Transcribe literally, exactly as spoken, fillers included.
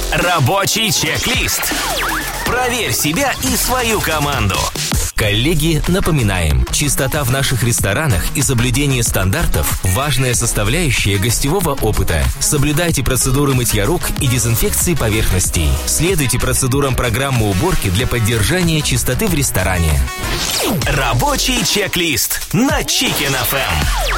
Рабочий чек-лист. Проверь себя и свою команду. Коллеги, напоминаем, чистота в наших ресторанах и соблюдение стандартов – важная составляющая гостевого опыта. Соблюдайте процедуры мытья рук и дезинфекции поверхностей. Следуйте процедурам программы уборки для поддержания чистоты в ресторане. Рабочий чек-лист на Chicken эф эм.